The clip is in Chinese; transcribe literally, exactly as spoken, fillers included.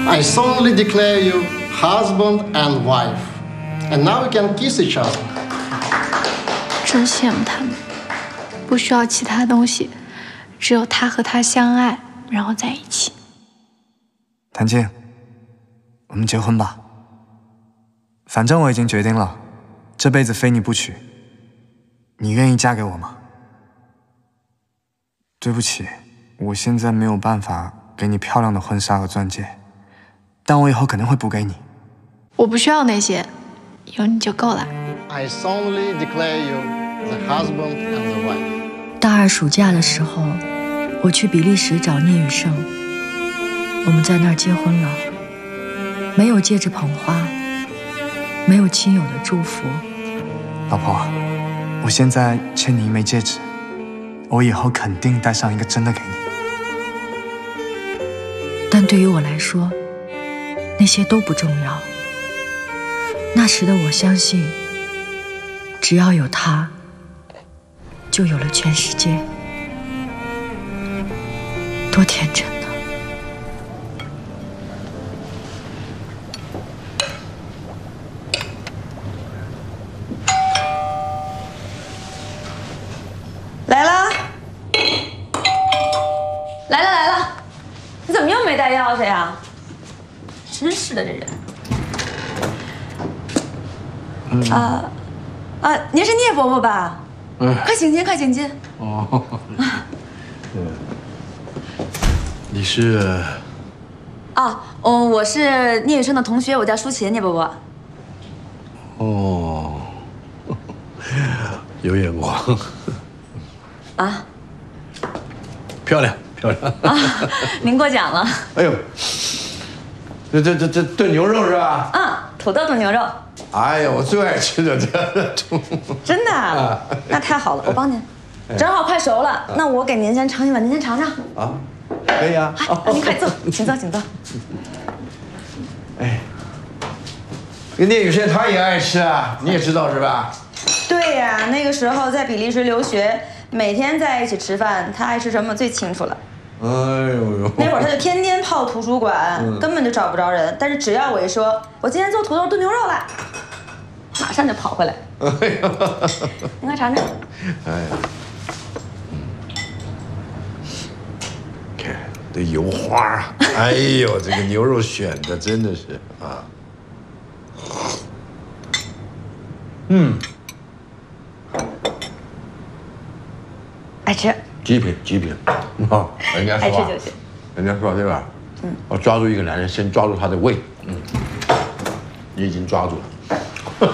I solemnly declare you husband and wife, and now we can kiss each other. 真羡慕他们，不需要其他东西，只有他和她相爱，然后在一起。 谭静，我们结婚吧。反正我已经决定了，这辈子非你不娶。你愿意嫁给我吗？对不起，我现在没有办法给你漂亮的婚纱和钻戒，但我以后肯定会补给你。 我不需要那些，有你就够了。 I solemnly declare you the husband and the wife. 大二暑假的时候，我去比利时找聂雨盛，我们在那儿结婚了，没有戒指捧花，没有亲友的祝福。 老婆，我现在欠你一枚戒指，我以后肯定戴上一个真的给你。 但对于我来说，那些都不重要。那时的我相信，只要有他，就有了全世界。多天真呢！ 来了，来了来了！你怎么又没带钥匙呀？真是的，这人。嗯、啊啊，您是聂伯伯吧？嗯，快请进，快请进。 哦，嗯，你是？ 啊，哦，我是聂雨生的同学，我叫舒淇，聂伯伯。 哦，有眼光。 啊， 漂亮漂亮啊！您过奖了。 哎呦，这这这这炖牛肉是吧？ 嗯，土豆炖牛肉。 哎呀，我最爱吃的这。 真的啊？那太好了，我帮您。正好快熟了，那我给您先盛一碗，您先尝尝。 啊，可以啊。 哎，您快坐，请坐，请坐。 哎，这聂雨生他也爱吃啊，你也知道是吧？ 对呀，那个时候在比利时留学，每天在一起吃饭，他爱吃什么最清楚了。 哎呦呦！ 那会儿他就天天泡图书馆，嗯、根本就找不着人。但是只要我一说，我今天做土豆炖牛肉了，马上就跑回来。哎呦！您快尝尝。哎呀， 看这油花，哎呦，这个牛肉选的真的是啊。嗯。 爱吃。 极品，极品，啊！人家说， 爱吃就行。 人家说对吧？嗯，我抓住一个男人，先抓住他的胃。嗯，你已经抓住了。